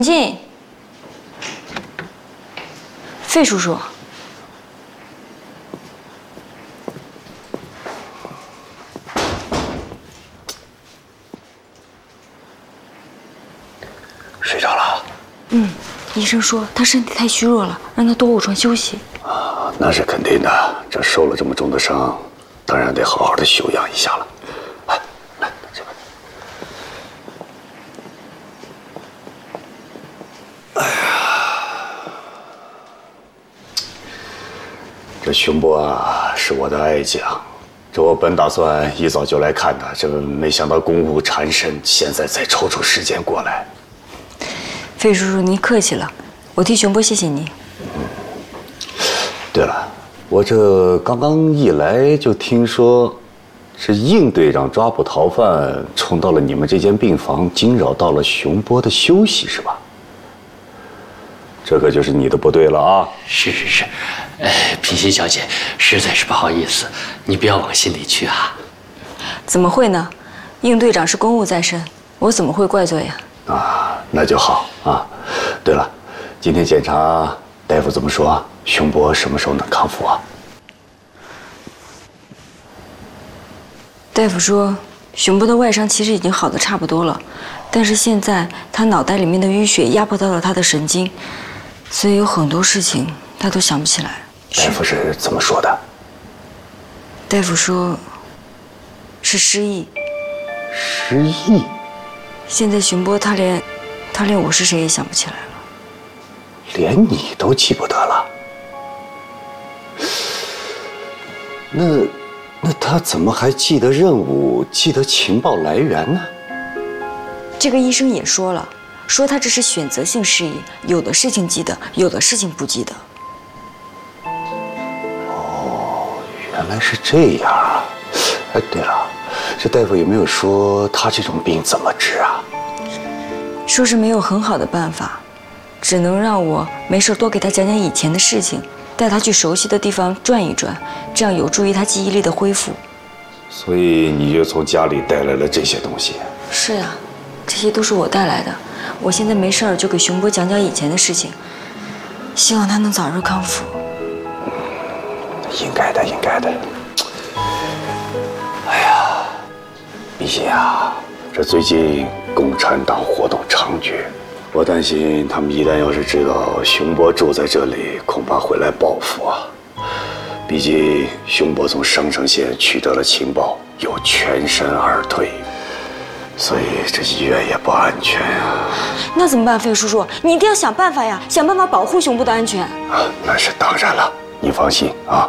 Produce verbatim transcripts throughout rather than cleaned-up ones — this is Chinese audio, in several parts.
进，费叔叔， 睡着了。 嗯，医生说他身体太虚弱了，让他多卧床休息。 啊，那是肯定的。这受了这么重的伤，当然得好好的休养一下了。来，来，这边。哎呀，这熊波啊，是我的爱将。这我本打算一早就来看他，这没想到公务缠身，现在才抽出时间过来。 费叔叔，您客气了，我替熊波谢谢您。 嗯，对了，我这刚刚一来就听说，是应队长抓捕逃犯，冲到了你们这间病房，惊扰到了熊波的休息，是吧？这可就是你的不对了啊！ 是是是，呃，品心小姐，实在是不好意思，你不要往心里去啊。 怎么会呢？应队长是公务在身，我怎么会怪罪呀？ 啊，那就好啊。对了，今天检查大夫怎么说？熊波什么时候能康复啊？ 大夫说，熊波的外伤其实已经好的差不多了，但是现在他脑袋里面的淤血压迫到了他的神经，所以有很多事情他都想不起来。 大夫是怎么说的？ 大夫说，是失忆。 失忆？ 现在熊波他连，他连我是谁也想不起来了。 连你都记不得了？那，那他怎么还记得任务，记得情报来源呢？ 这个医生也说了，说他这是选择性失忆，有的事情记得，有的事情不记得。 哦，原来是这样啊！哎，对了，这大夫有没有说他这种病怎么治啊？ 说是没有很好的办法，只能让我没事多给他讲讲以前的事情，带他去熟悉的地方转一转，这样有助于他记忆力的恢复。 所以你就从家里带来了这些东西？是啊，这些都是我带来的。我现在没事儿就给熊波讲讲以前的事情，希望他能早日康复。 嗯，应该的，应该的。哎呀，碧玺啊，这最近共产党活动猖獗，我担心他们一旦要是知道熊波住在这里，恐怕会来报复啊。毕竟熊波从商城县取得了情报，有全身而退，所以这医院也不安全啊。 那怎么办，费叔叔？你一定要想办法呀，想办法保护熊波的安全。 啊，那是当然了，你放心啊。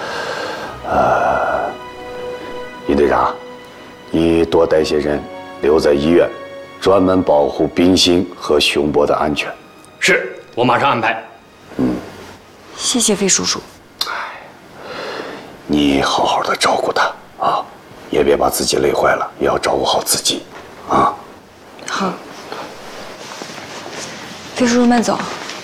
呃，尹队长，你多带些人留在医院，专门保护冰心和熊波的安全。 是，我马上安排。 嗯， 谢谢费叔叔。 哎，你好好的照顾他啊，也别把自己累坏了，也要照顾好自己啊。 好，费叔叔慢走。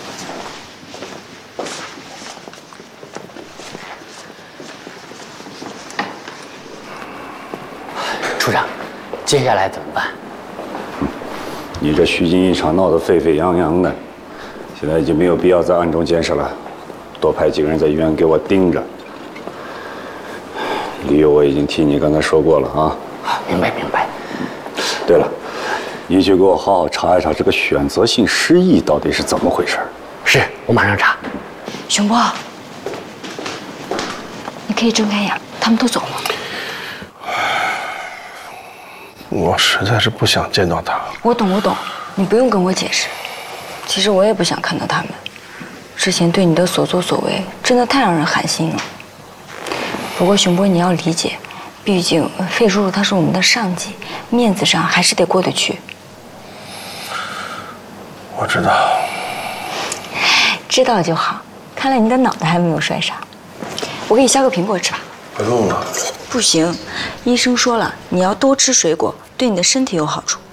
处长，接下来怎么办？ 嗯，你这虚惊一场闹得沸沸扬扬的，现在已经没有必要再暗中监视了，多派几个人在医院给我盯着。理由我已经替你刚才说过了啊。 明白明白。 对了，你去给我好好查一查这个选择性失忆到底是怎么回事。 是，我马上查。 熊波，你可以睁开眼，他们都走了。 我实在是不想见到他。 我懂，我懂，你不用跟我解释。其实我也不想看到他们。之前对你的所作所为，真的太让人寒心了。不过熊波，你要理解，毕竟费叔叔他是我们的上级，面子上还是得过得去。 我知道。 知道就好。看来你的脑袋还没有摔傻。我给你削个苹果吃吧。 不用了。 不行，医生说了，你要多吃水果，对你的身体有好处。